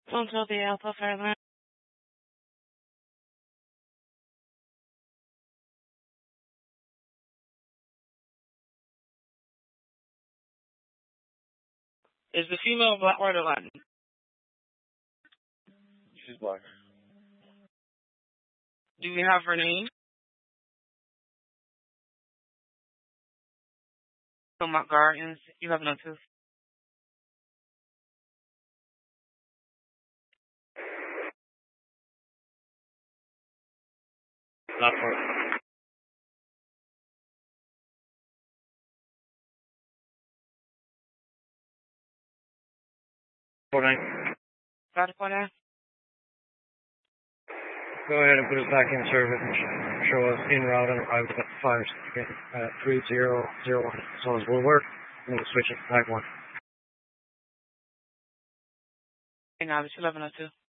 Don't tell the Alpha Fairland. Is the female black, white, or Latin? She's black. Do we have her name? Mount Gardens, 1102. Not for. 49. Got it for that? Go ahead and put us back in service and show us in route and arrive at 3001. As long as we'll work, and we'll switch it to 51. Now it's 1102.